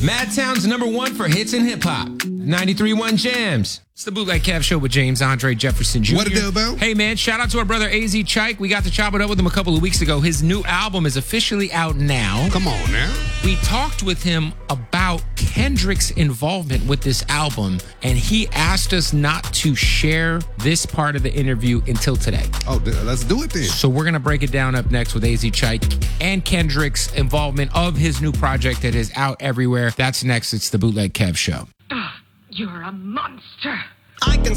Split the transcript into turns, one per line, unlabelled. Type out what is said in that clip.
Madtown's #1 for hits and hip hop. 93.1 Jams. It's the Bootleg Kev Show with James Andre Jefferson Jr.
What it do, Bo?
Hey, man, shout out to our brother AZ Chike. We got to chop it up with him a couple of weeks ago. His new album is officially out now.
Come on now.
We talked with him about Kendrick's involvement with this album, and he asked us not to share this part of the interview until today.
Oh, let's do it then.
So we're going to break it down up next with AZ Chike and Kendrick's involvement of his new project that is out everywhere. That's next. It's the Bootleg Kev Show.
You're a monster.
I can